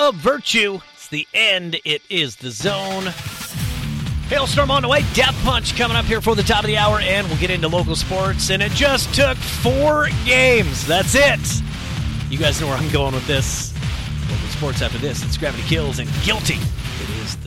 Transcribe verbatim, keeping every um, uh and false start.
of virtue. It's the end. It is the zone. Hailstorm on the way. Death Punch coming up here for the top of the hour, and we'll get into local sports. And it just took four games. That's it. You guys know where I'm going with this. Local sports after this. It's Gravity Kills and Guilty. It is the